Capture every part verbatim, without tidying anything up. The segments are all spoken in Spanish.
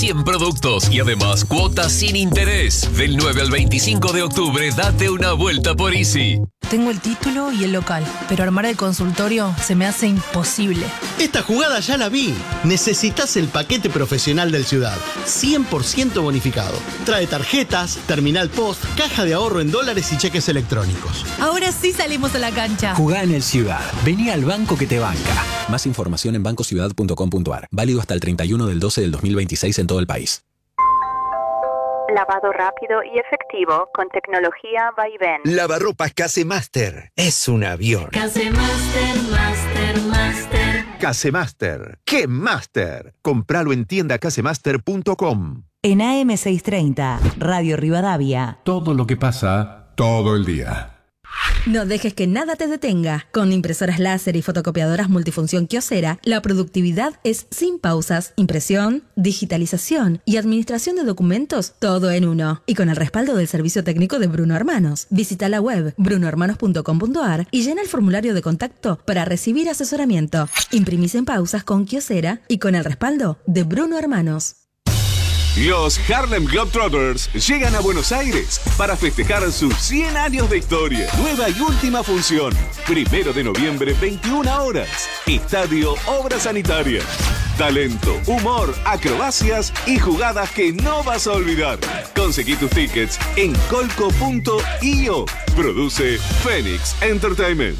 cien productos y además cuotas sin interés. Del nueve al veinticinco de octubre, date una vuelta por Easy. Tengo el título y el local, pero armar el consultorio se me hace imposible. Esta jugada ya la vi. Necesitas el paquete profesional del Ciudad. cien por ciento bonificado. Trae tarjetas, terminal post, caja de ahorro en dólares y cheques electrónicos. Ahora sí salimos a la cancha. Jugá en el Ciudad. Vení al banco que te banca. Más información en banco ciudad punto com punto a r. Válido hasta el treinta y uno del doce del dos mil veintiséis en todo el país. Lavado rápido y efectivo con tecnología Vaivén. Lavarropas Casemaster. Es un avión. Casemaster, Master, Master. Casemaster. ¡Qué Master! Compralo en tienda casemaster punto com. En A M seiscientos treinta, Radio Rivadavia. Todo lo que pasa, todo el día. No dejes que nada te detenga. Con impresoras láser y fotocopiadoras multifunción Kyocera, la productividad es sin pausas. Impresión, digitalización y administración de documentos, todo en uno. Y con el respaldo del servicio técnico de Bruno Hermanos. Visita la web bruno hermanos punto com punto a r y llena el formulario de contacto para recibir asesoramiento. Imprimís en pausas con Kyocera y con el respaldo de Bruno Hermanos. Los Harlem Globetrotters llegan a Buenos Aires para festejar sus cien años de historia. Nueva y última función. Primero de noviembre, veintiuna horas. Estadio Obra Sanitaria. Talento, humor, acrobacias y jugadas que no vas a olvidar. Conseguí tus tickets en colco punto i o. Produce Phoenix Entertainment.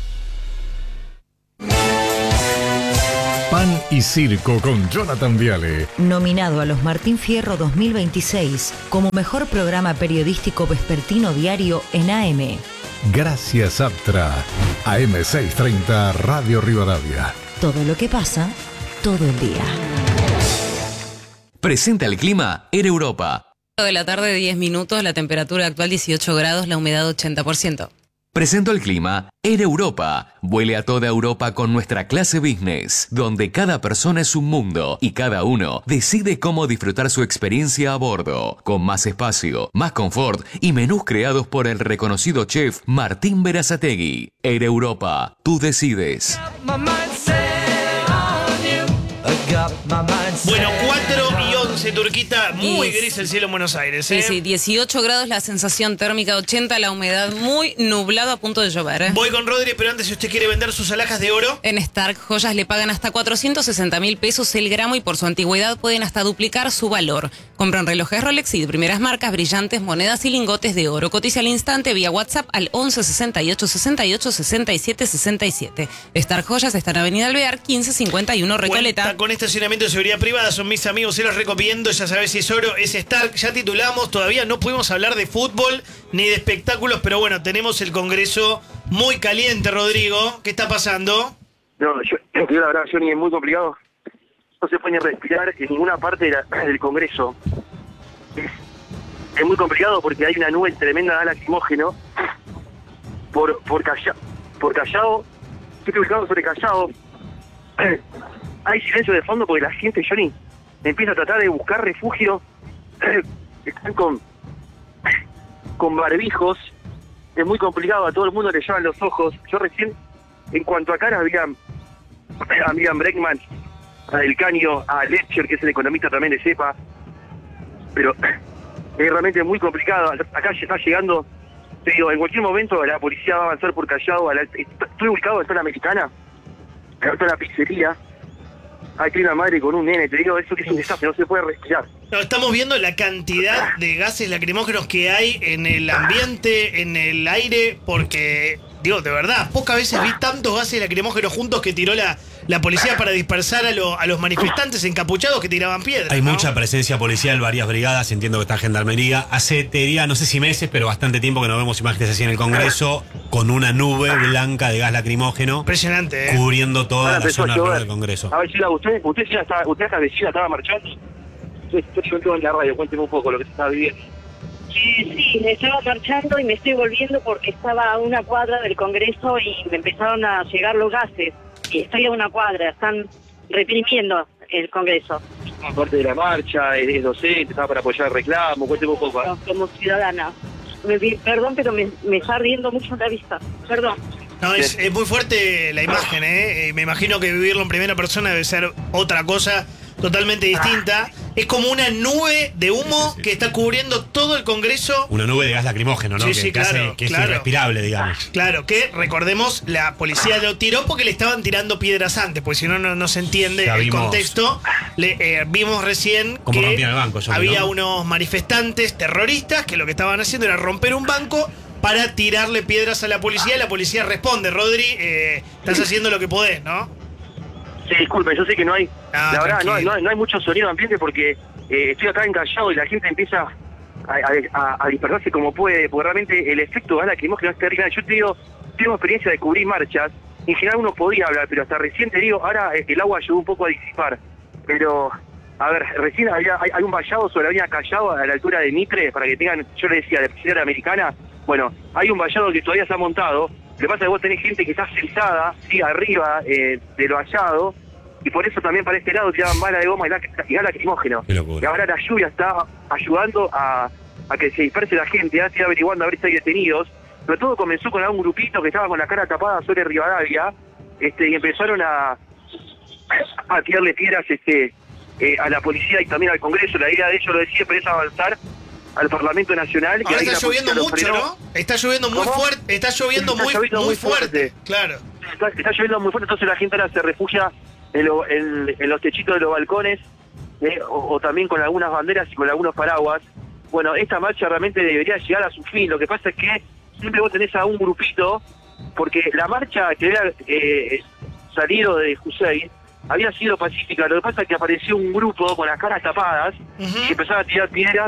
Pan y Circo con Jonathan Viale. Nominado a los Martín Fierro dos mil veintiséis como mejor programa periodístico vespertino diario en A M. Gracias, Aptra. A M seiscientos treinta, Radio Rivadavia. Todo lo que pasa, todo el día. Presenta el clima en Europa. De la tarde, diez minutos, la temperatura actual dieciocho grados, la humedad ochenta por ciento. Presento el clima en Europa. Vuele a toda Europa con nuestra clase business, donde cada persona es un mundo y cada uno decide cómo disfrutar su experiencia a bordo, con más espacio, más confort y menús creados por el reconocido chef Martín Berazategui. En Europa, tú decides. Bueno, cuatro y once, Turquita, muy gris el cielo en Buenos Aires, ¿eh? Sí, sí, dieciocho grados, la sensación térmica ochenta, la humedad muy nublado a punto de llover, ¿eh? Voy con Rodri, pero antes, si usted quiere vender sus alhajas de oro. En Stark Joyas le pagan hasta cuatrocientos sesenta mil pesos el gramo y por su antigüedad pueden hasta duplicar su valor. Compran relojes Rolex y de primeras marcas, brillantes, monedas y lingotes de oro. Cotiza al instante vía WhatsApp al once sesenta y ocho sesenta y ocho sesenta y siete sesenta y siete. Stark Joyas está en Avenida Alvear, quince cincuenta y uno Recoleta. Cuenta con estacionamiento de seguridad privada, son mis amigos, se los recomiendo, ya sabes si es oro, es Stark. Ya titulamos, todavía no pudimos hablar de fútbol ni de espectáculos, pero bueno, tenemos el Congreso muy caliente, Rodrigo. ¿Qué está pasando? No, yo, yo la verdad, Johnny, es muy complicado. No se puede ni respirar en ninguna parte de la, del Congreso. Es, es muy complicado porque hay una nube tremenda de lacrimógeno por por, Calla, por Callao. Estoy ubicado sobre Callao. Hay silencio de fondo porque la gente, Johnny, empieza a tratar de buscar refugio. Están con con barbijos. Es muy complicado, a todo el mundo le llaman los ojos. Yo recién, en cuanto a caras, había a Miriam Bregman, a Del Caño, a Letcher, que es el economista también de CEPA. Pero es realmente muy complicado. Acá se está llegando, te digo, en cualquier momento la policía va a avanzar por Callao. A la, estoy ubicado en la zona americana, en la pizzería. Aquí hay una madre con un nene, te digo, eso que es un desastre, no se puede respirar. No, estamos viendo la cantidad de gases lacrimógenos que hay en el ambiente, en el aire, porque, digo, de verdad, pocas veces vi tantos gases lacrimógenos juntos que tiró la, la policía para dispersar a, lo, a los manifestantes encapuchados que tiraban piedras. Hay ¿no? mucha presencia policial, varias brigadas, entiendo que está Gendarmería. Hace, te diría, no sé si meses, pero bastante tiempo que no vemos imágenes así en el Congreso, con una nube blanca de gas lacrimógeno. Impresionante, ¿eh? Cubriendo toda Ahora la zona llover. del Congreso. A ver, Sheila, usted, usted, ya estaba, usted esta vecina estaba marchando. Yo estoy en la radio, cuénteme un poco lo que se está viviendo. Sí, sí, me estaba marchando y me estoy volviendo porque estaba a una cuadra del Congreso y me empezaron a llegar los gases. Y estoy a una cuadra, están reprimiendo el Congreso. Aparte de la marcha, es docente, estaba para apoyar el reclamo, cuénteme un poco. No, como ciudadana. Me, perdón, pero me, me está riendo mucho la vista. Perdón. No, es, es muy fuerte la imagen, ¿eh? Me imagino que vivirlo en primera persona debe ser otra cosa totalmente distinta. Es como una nube de humo sí, sí, que está cubriendo todo el Congreso. Una nube de gas lacrimógeno, ¿no? Sí, que, sí, que claro. Hace, que claro. es irrespirable, digamos. Claro, que recordemos, la policía lo tiró porque le estaban tirando piedras antes, porque si no, no, no se entiende ya el vimos, contexto. Le, eh, vimos recién como que rompían el banco, yo había ¿no? unos manifestantes terroristas que lo que estaban haciendo era romper un banco para tirarle piedras a la policía y la policía responde. Rodri, eh, estás haciendo lo que podés, ¿no? Sí, disculpe, yo sé que no hay, ah, la verdad, no hay, no, hay, no hay mucho sonido ambiente porque eh, estoy acá encallado y la gente empieza a, a, a dispersarse como puede, porque realmente el efecto de la lacrimógena es terrible. Yo te digo, tengo experiencia de cubrir marchas, en general uno podía hablar, pero hasta recién te digo, ahora el agua ayudó un poco a disipar, pero, a ver, recién había, hay, hay un vallado sobre la avenida Callao a la altura de Mitre, para que tengan, yo le decía, de Presidenta Americana, bueno, hay un vallado que todavía se ha montado. Lo que pasa es que vos tenés gente que está sentada, sí, arriba eh, del vallado, y por eso también para este lado tiraban bala de goma y, la, y gas lacrimógeno. Y ahora la lluvia está ayudando a, a que se disperse la gente, ya estoy averiguando a ver si hay detenidos, pero todo comenzó con algún grupito que estaba con la cara tapada sobre Rivadavia, este, y empezaron a, a tirarle piedras este, eh, a la policía y también al Congreso. La idea de ellos, lo de siempre, es avanzar al Parlamento Nacional. Ahora que está lloviendo mucho, ¿no? Está lloviendo muy ¿Cómo? fuerte. Está lloviendo está muy, lloviendo muy muy fuerte. fuerte. Claro. Está, está lloviendo muy fuerte, entonces la gente ahora se refugia en, lo, en, en los techitos de los balcones, eh, o, o también con algunas banderas y con algunos paraguas. Bueno, esta marcha realmente debería llegar a su fin. Lo que pasa es que siempre vos tenés a un grupito, porque la marcha que había eh, salido de Jusey había sido pacífica. Lo que pasa es que apareció un grupo con las caras tapadas uh-huh. y empezaba a tirar piedras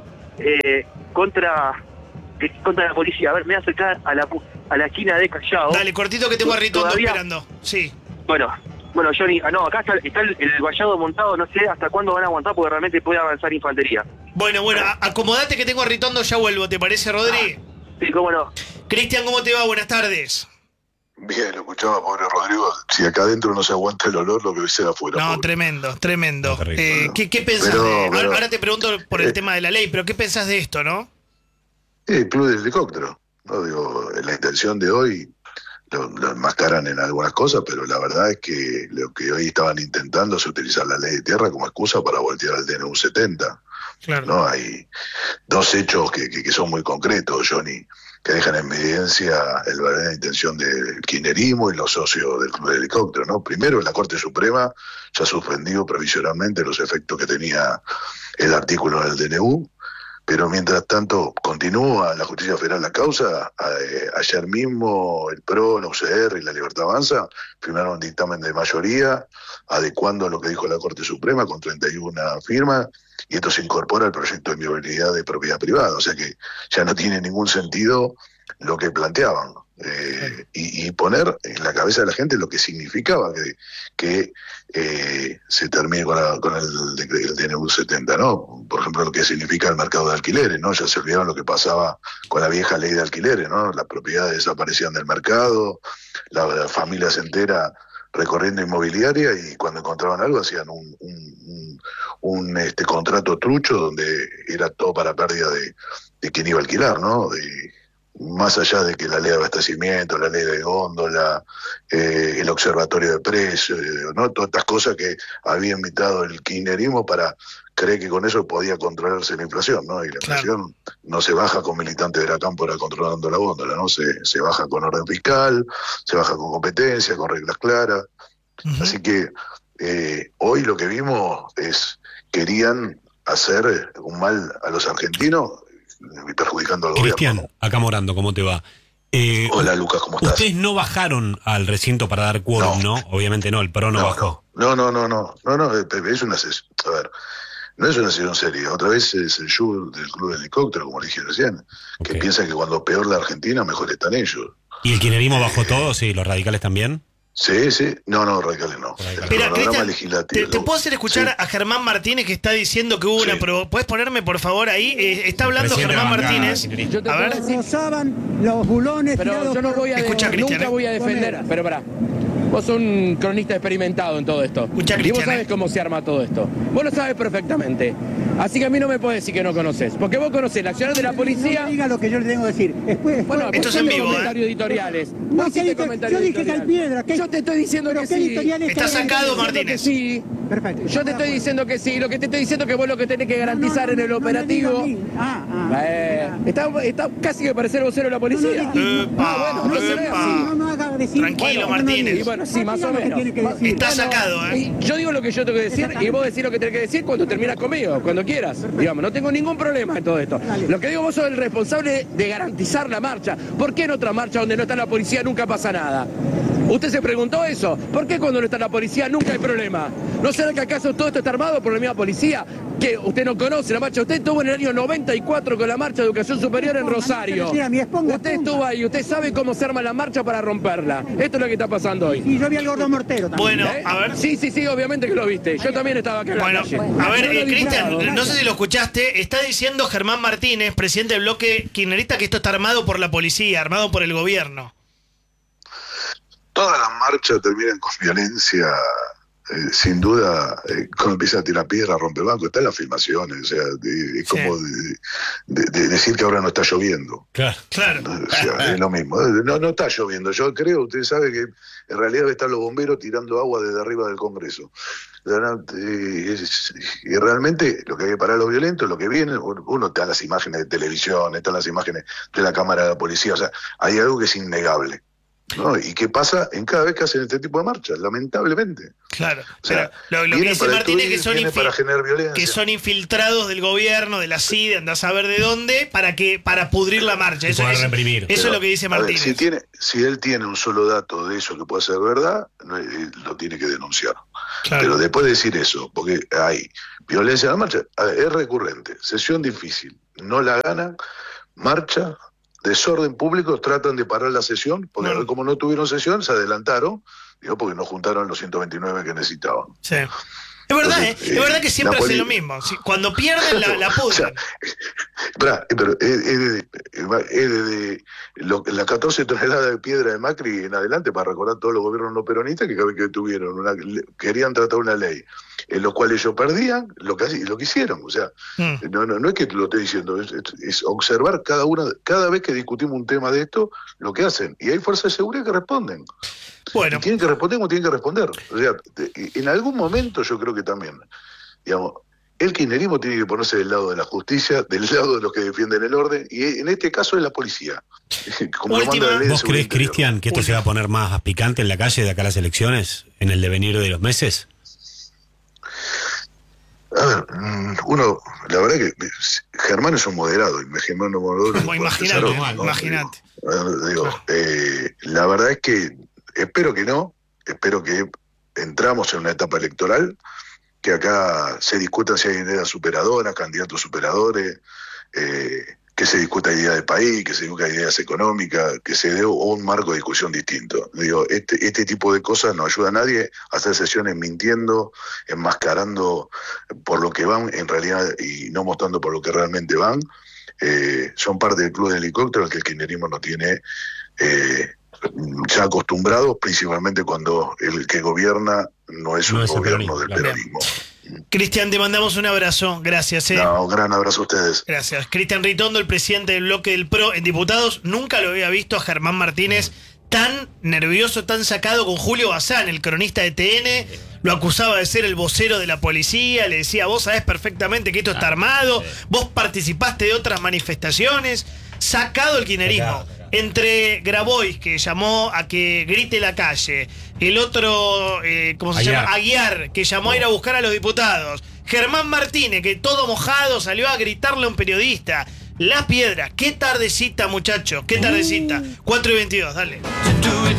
eh, contra eh, contra la policía. A ver, me voy a acercar a la, a la esquina de Callao. Dale, cortito que tengo a Ritondo Todavía... esperando. Sí. Bueno, bueno, Johnny, ah, no, acá está, está el, el vallado montado, no sé hasta cuándo van a aguantar porque realmente puede avanzar infantería. Bueno, bueno, acomodate que tengo a Ritondo, ya vuelvo, ¿te parece, Rodri? Sí, cómo no. Cristian, ¿cómo te va? Buenas tardes. Bien, lo escuchaba, pobre Rodrigo. Si acá adentro no se aguanta el olor, lo que ser afuera. No, pobre. tremendo, tremendo. Eh, ¿qué, ¿Qué pensás pero, de...? Pero, ahora te pregunto por el eh, tema de la ley, pero ¿qué pensás de esto, no? El club del helicóptero. No digo, la intención de hoy lo, lo enmascaran en algunas cosas, pero la verdad es que lo que hoy estaban intentando es utilizar la ley de tierra como excusa para voltear al D N U setenta. Claro. ¿No? Hay dos hechos que, que, que son muy concretos, Johnny, que dejan en evidencia el verdadera intención del kirchnerismo y los socios del Club del Helicóptero, ¿no? Primero, la Corte Suprema ya suspendió provisionalmente los efectos que tenía el artículo del D N U, pero mientras tanto continúa la Justicia Federal la causa. Eh, ayer mismo el P R O, la U C R y la Libertad Avanza firmaron un dictamen de mayoría adecuando lo que dijo la Corte Suprema con treinta y una firmas, y esto se incorpora al proyecto de inviolabilidad de propiedad privada, o sea que ya no tiene ningún sentido lo que planteaban, eh, y, y poner en la cabeza de la gente lo que significaba que, que eh, se termine con, la, con el, el D N U setenta, ¿no? Por ejemplo, lo que significa el mercado de alquileres, ¿no? Ya se olvidaron lo que pasaba con la vieja ley de alquileres, ¿no? Las propiedades desaparecían del mercado, la, la familias enteras recorriendo inmobiliaria, y cuando encontraban algo hacían un, un, un, un este contrato trucho donde era todo para pérdida de, de quien iba a alquilar, ¿no? De, más allá de que la ley de abastecimiento, la ley de góndola, eh, el observatorio de precios, ¿no? Todas estas cosas que había invitado el kirchnerismo para creer que con eso podía controlarse la inflación, ¿no? Y la Claro. inflación no se baja con militantes de la cámpora controlando la góndola, ¿no? Se, se baja con orden fiscal, se baja con competencia, con reglas claras. Uh-huh. Así que eh, hoy lo que vimos es, querían hacer un mal a los argentinos y perjudicando al Cristian, gobierno. acá Morando, ¿cómo te va? Eh, Hola Lucas, ¿cómo estás? Ustedes no bajaron al recinto para dar quórum, ¿no? ¿no? Obviamente no, el P R O no, no bajó. No, no, no, no, no, no, es una sesión, a ver, no es una sesión seria. Otra vez es el show del Club del Helicóptero, como le dije recién, que Okay. piensa que cuando peor la Argentina, mejor están ellos. ¿Y el kirchnerismo bajó todo? Sí, los radicales también. Sí, sí, no, no, radicales no. El Espera, cronograma Cristian, legislativo. ¿te, te puedo hacer escuchar Sí. a Germán Martínez que está diciendo que hubo Sí. una... Pero, ¿puedes ponerme por favor ahí? Eh, está hablando Presidente Germán de la bancada, Martínez. kirchnerista. Yo te A ver. puedo decir- rozaban los bulones Pero tirados yo no por- voy a Escucha, de- Cristian, nunca eh. voy a defender, pero pará. Vos sos un cronista experimentado en todo esto. Escucha, y vos Cristian, sabés eh. cómo se arma todo esto. Vos lo sabés perfectamente. Así que a mí no me podés decir que no conocés. Porque vos conocés la acción de la policía. No diga lo que yo le tengo que decir. Después, Bueno, Esto vos es en hiciste vivo, comentarios ¿eh? editoriales. No, Vos ¿qué hiciste dije? comentarios Yo dije que editoriales. al piedra. ¿qué? Yo te estoy diciendo ¿Pero que qué sí. editoriales Está que- sacado, Diciendo Martínez. que sí. perfecto. Yo te estoy diciendo que sí, lo que te estoy diciendo es que vos lo que tenés que garantizar en el operativo. Ah, ah. Eh, está, está casi que parece el vocero de la policía. Ah, bueno, no se ve así. No me hagas decir. Tranquilo, Bueno, Martínez. Y bueno, sí, más o Diga lo que menos. tiene que decir. Está Bueno, sacado, ¿eh? y yo digo lo que yo tengo que decir y vos decís lo que tenés que decir cuando terminas conmigo, cuando quieras. Digamos, no tengo ningún problema en todo esto. Lo que digo, vos sos el responsable de garantizar la marcha. ¿Por qué en otra marcha donde no está la policía nunca pasa nada? ¿Usted se preguntó eso? ¿Por qué cuando no está la policía nunca hay problema? ¿No será que acaso todo esto está armado por la misma policía? Que usted no conoce la marcha. Usted estuvo en el año noventa y cuatro con la marcha de educación superior en Rosario. Usted estuvo ahí, usted sabe cómo se arma la marcha para romperla. Esto es lo que está pasando hoy. Y yo vi al gordo mortero también. Bueno, ¿Eh? a ver. Sí, sí, sí, obviamente que lo viste. Yo también estaba acá en la Bueno, calle. a ver, Yo lo eh, vi Cristian, parado. no sé si lo escuchaste, está diciendo Germán Martínez, presidente del bloque kirchnerista, que esto está armado por la policía, armado por el gobierno. Todas las marchas terminan con violencia, eh, sin duda, eh, cuando empieza a tirar piedra, rompe banco, están las filmaciones, o sea, de- es como de, de- de decir que ahora no está lloviendo. Claro. Claro. O sea, es lo mismo. No, no está lloviendo. Yo creo, usted sabe que en realidad están los bomberos tirando agua desde arriba del Congreso. O sea, no, eh, es- Y realmente lo que hay que parar a los violentos, lo que viene, uno está en las imágenes de televisión, están las imágenes de la cámara de la policía, o sea, hay algo que es innegable, ¿no? Y que pasa en cada vez que hacen este tipo de marchas, lamentablemente. Claro. O sea, Pero lo, lo que vienen dice para Martínez es destruir, que son, vienen infi- para generar violencia. que son infiltrados del gobierno, de la C I D E, andás a saber de dónde, para que para pudrir la marcha. Eso, poder es, reprimir. eso Pero, es lo que dice a ver, Martínez. si, tiene, si él tiene un solo dato de eso que puede ser verdad, no, eh, lo tiene que denunciar. Claro. Pero después de decir eso, porque hay violencia en la marcha, a ver, es recurrente, sesión difícil, no la ganan, marcha, desorden público, tratan de parar la sesión, porque No. como no tuvieron sesión, se adelantaron, digo, porque no juntaron los ciento veintinueve que necesitaban. Sí. Es verdad, Entonces, ¿eh? Es verdad que eh, siempre la hacen poli- lo mismo. Si- Cuando pierden, la, la O sea, pudren. Esperá, eh, pero es, es de, es de lo- las catorce toneladas de piedra de Macri en adelante para recordar todos los gobiernos no peronistas que cada vez que tuvieron una, querían tratar una ley en lo cual ellos perdían lo que lo que hicieron. O sea, Mm. no, no, no es que lo esté diciendo, es, es- es observar cada una, cada vez que discutimos un tema de esto, lo que hacen. Y hay fuerzas de seguridad que responden. Bueno. Y tienen que responder como tienen que responder. O sea, de- en algún momento yo creo que también, digamos, el kirchnerismo tiene que ponerse del lado de la justicia, del lado de los que defienden el orden, y en este caso es la policía. Como lo manda la ley de ¿Vos seguridad crees, interior. Cristian, que esto se va a poner más picante en la calle de acá a las elecciones, en el devenir de los meses? A ver, mm, uno, la verdad que Germán es un moderado, y Germán no moderado. Como imagínate, imagínate. Digo, digo, eh, la verdad es que espero que no, espero que entramos en una etapa electoral, que acá se discutan si hay ideas superadoras, candidatos superadores, eh, que se discuta idea de país, que se discuta ideas económicas, que se dé un marco de discusión distinto. Digo, este, este tipo de cosas no ayuda a nadie a hacer sesiones mintiendo, enmascarando por lo que van en realidad y no mostrando por lo que realmente van. Eh, son parte del club de helicóptero al que el kirchnerismo no tiene eh, ya acostumbrados, principalmente cuando el que gobierna no es No un es el gobierno peronismo, del claro. peronismo. Cristian, te mandamos un abrazo. Gracias, eh. No, un gran abrazo a ustedes. Gracias. Cristian Ritondo, el presidente del bloque del PRO en diputados. Nunca lo había visto a Germán Martínez tan nervioso, tan sacado con Julio Bazán, el cronista de T N. Lo acusaba de ser el vocero de la policía. Le decía, vos sabés perfectamente que esto está armado. Vos participaste de otras manifestaciones. Sacado el kirchnerismo. Entre Grabois, que llamó a que grite la calle, el otro, eh, ¿cómo se Aguiar. llama? Aguiar, que llamó a ir a buscar a los diputados. Germán Martínez, que todo mojado salió a gritarle a un periodista. La piedra, qué tardecita, muchachos, qué tardecita. cuatro y veintidós, dale.